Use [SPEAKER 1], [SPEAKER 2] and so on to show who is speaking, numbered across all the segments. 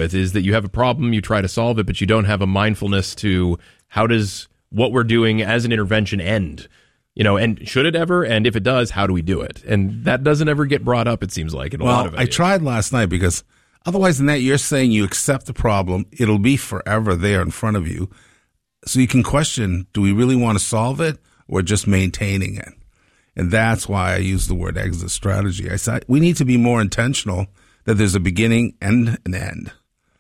[SPEAKER 1] with is that you have a problem, you try to solve it, but you don't have a mindfulness to how does what we're doing as an intervention end? And should it ever? And if it does, how do we do it? And that doesn't ever get brought up, it seems like, in a lot of ideas.
[SPEAKER 2] I tried last night because otherwise than that, you're saying you accept the problem. It'll be forever there in front of you. So you can question, do we really want to solve it or just maintaining it? And that's why I use the word exit strategy. I said we need to be more intentional that there's a beginning and an end.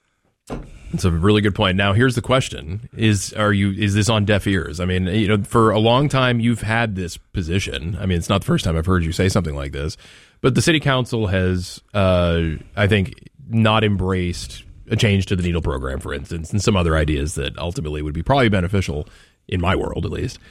[SPEAKER 1] That's a really good point. Now, here's the question. Is this on deaf ears? I mean, for a long time, you've had this position. I mean, it's not the first time I've heard you say something like this. But the city council has, I think, not embraced a change to the needle program, for instance, and some other ideas that ultimately would be probably beneficial, in my world at least.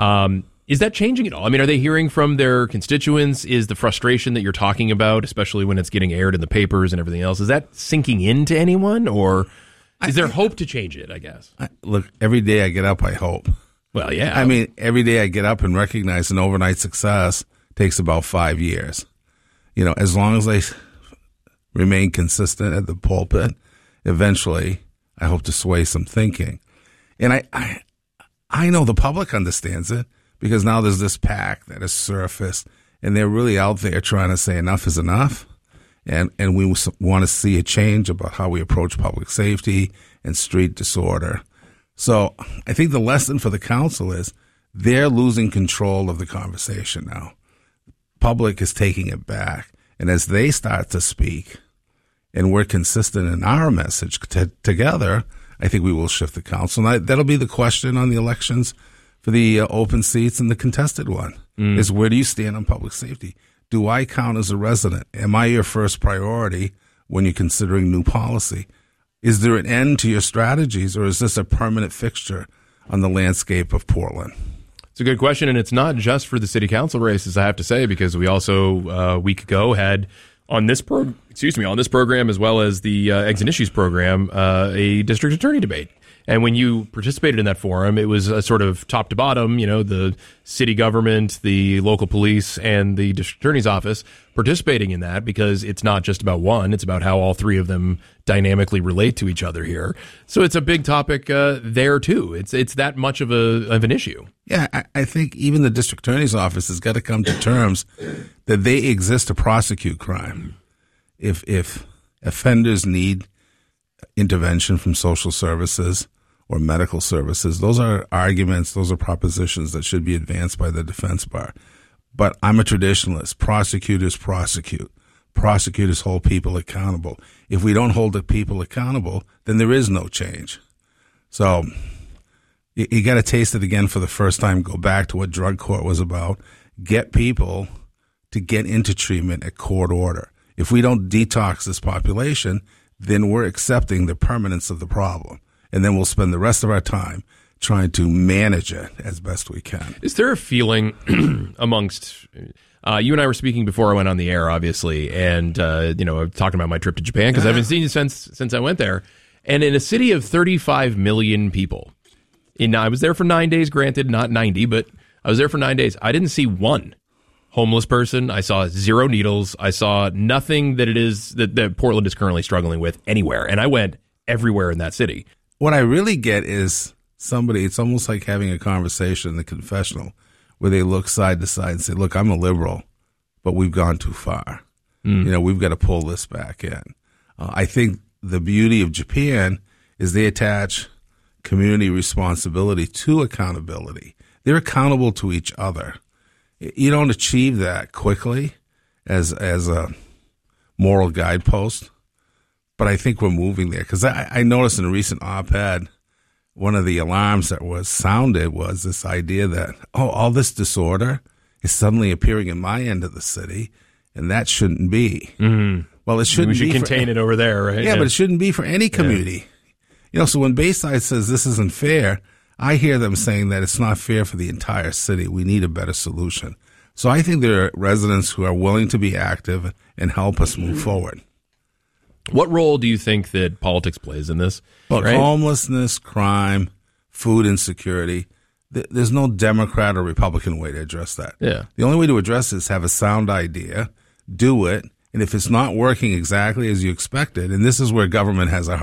[SPEAKER 1] Is that changing at all? I mean, are they hearing from their constituents? Is the frustration that you're talking about, especially when it's getting aired in the papers and everything else, is that sinking into anyone? Or is there hope to change it, I guess?
[SPEAKER 2] Look, every day I get up, I hope.
[SPEAKER 1] Well, yeah.
[SPEAKER 2] I mean, every day I get up and recognize an overnight success takes about 5 years. As long as I remain consistent at the pulpit, eventually I hope to sway some thinking. And I know the public understands it because now there's this pack that has surfaced and they're really out there trying to say enough is enough. And we want to see a change about how we approach public safety and street disorder. So I think the lesson for the council is they're losing control of the conversation now. Public is taking it back. And as they start to speak and we're consistent in our message together, I think we will shift the council. And that'll be the question on the elections for the open seats and the contested one is where do you stand on public safety? Do I count as a resident? Am I your first priority when you're considering new policy? Is there an end to your strategies, or is this a permanent fixture on the landscape of Portland?
[SPEAKER 1] It's a good question, and it's not just for the city council races, I have to say, because we also a week ago had on this program as well as the Exit Issues program a district attorney debate. And when you participated in that forum, it was a sort of top to bottom, the city government, the local police, and the district attorney's office participating in that because it's not just about one. It's about how all three of them dynamically relate to each other here. So it's a big topic there, too. It's that much of an issue.
[SPEAKER 2] Yeah, I think even the district attorney's office has got to come to terms that they exist to prosecute crime. If offenders need intervention from social services or medical services, those are arguments, those are propositions that should be advanced by the defense bar. But I'm a traditionalist. Prosecutors prosecute. Prosecutors hold people accountable. If we don't hold the people accountable, then there is no change. So you got to taste it again for the first time. Go back to what drug court was about. Get people to get into treatment at court order. If we don't detox this population, then we're accepting the permanence of the problem. And then we'll spend the rest of our time trying to manage it as best we can.
[SPEAKER 1] Is there a feeling amongst you and I were speaking before I went on the air, obviously, and talking about my trip to Japan because I haven't seen you since I went there. And in a city of 35 million people, I was there for 9 days, granted, not 90, but I was there for 9 days. I didn't see one homeless person. I saw zero needles. I saw nothing that Portland is currently struggling with anywhere. And I went everywhere in that city.
[SPEAKER 2] What I really get is it's almost like having a conversation in the confessional where they look side to side and say, look, I'm a liberal, but we've gone too far. We've got to pull this back in. I think the beauty of Japan is they attach community responsibility to accountability. They're accountable to each other. You don't achieve that quickly as a moral guidepost, but I think we're moving there. Because I noticed in a recent op-ed, one of the alarms that was sounded was this idea that, all this disorder is suddenly appearing in my end of the city, and that shouldn't be. Mm-hmm. Well, it shouldn't be.
[SPEAKER 1] We should contain it over there, right?
[SPEAKER 2] Yeah, but it shouldn't be for any community. Yeah. So when Bayside says this isn't fair, I hear them saying that it's not fair for the entire city. We need a better solution. So I think there are residents who are willing to be active and help us move forward.
[SPEAKER 1] What role do you think that politics plays in this?
[SPEAKER 2] Look, homelessness, crime, food insecurity, there's no Democrat or Republican way to address that.
[SPEAKER 1] Yeah.
[SPEAKER 2] The only way to address it is have a sound idea, do it, and if it's not working exactly as you expected, and this is where government has a